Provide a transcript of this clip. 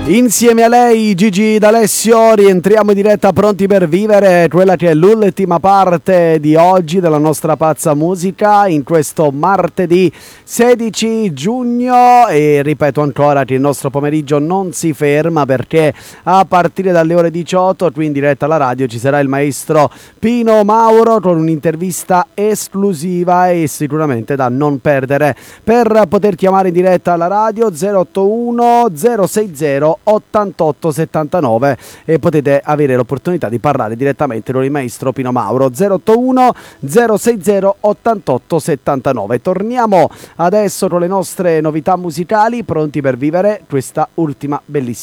Insieme a lei Gigi D'Alessio rientriamo in diretta pronti per vivere quella che è l'ultima parte di oggi della nostra pazza musica in questo martedì 16 giugno e ripeto ancora che il nostro pomeriggio non si ferma perché a partire dalle ore 18 qui in diretta alla radio ci sarà il maestro Pino Mauro con un'intervista esclusiva e sicuramente da non perdere. Per poter chiamare in diretta alla radio 081 060 8879 e potete avere l'opportunità di parlare direttamente con il maestro Pino Mauro 081 060 8879. Torniamo adesso con le nostre novità musicali pronti per vivere questa ultima bellissima